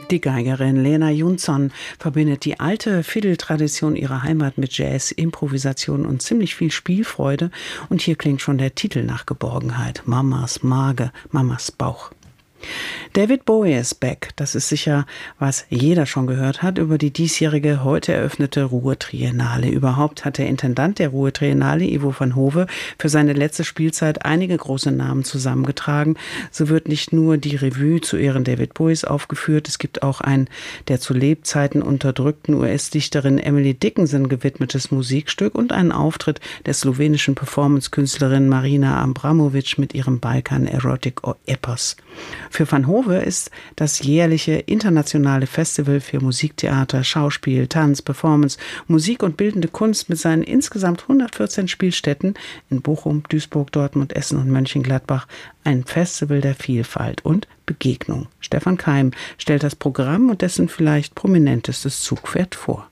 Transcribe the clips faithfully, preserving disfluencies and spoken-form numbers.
Die Geigerin Lena Jonsson verbindet die alte Fiddle-Tradition ihrer Heimat mit Jazz, Improvisation und ziemlich viel Spielfreude. Und hier klingt schon der Titel nach Geborgenheit. Mamas Mage, Mamas Bauch. David Bowie ist back. Das ist sicher, was jeder schon gehört hat über die diesjährige, heute eröffnete Ruhr-Triennale. Überhaupt hat der Intendant der Ruhr-Triennale, Ivo van Hove, für seine letzte Spielzeit einige große Namen zusammengetragen. So wird nicht nur die Revue zu Ehren David Bowies aufgeführt, es gibt auch ein der zu Lebzeiten unterdrückten U S-Dichterin Emily Dickinson gewidmetes Musikstück und einen Auftritt der slowenischen Performance-Künstlerin Marina Abramovic mit ihrem Balkan Erotic Epos. Für Van Hove ist das jährliche internationale Festival für Musiktheater, Schauspiel, Tanz, Performance, Musik und bildende Kunst mit seinen insgesamt hundertvierzehn Spielstätten in Bochum, Duisburg, Dortmund, Essen und Mönchengladbach ein Festival der Vielfalt und Begegnung. Stefan Keim stellt das Programm und dessen vielleicht prominentestes Zugpferd vor.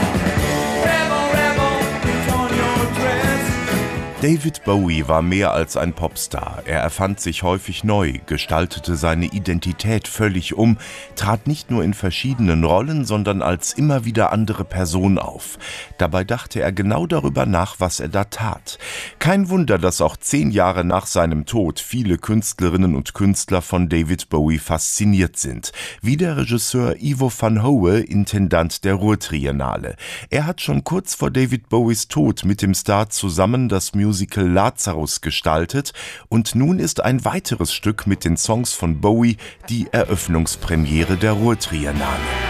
David Bowie war mehr als ein Popstar. Er erfand sich häufig neu, gestaltete seine Identität völlig um, trat nicht nur in verschiedenen Rollen, sondern als immer wieder andere Person auf. Dabei dachte er genau darüber nach, was er da tat. Kein Wunder, dass auch zehn Jahre nach seinem Tod viele Künstlerinnen und Künstler von David Bowie fasziniert sind. Wie der Regisseur Ivo van Hove, Intendant der Ruhr-Triennale. Er hat schon kurz vor David Bowies Tod mit dem Star zusammen das Musical Lazarus gestaltet und nun ist ein weiteres Stück mit den Songs von Bowie die Eröffnungspremiere der Ruhr-Triennale.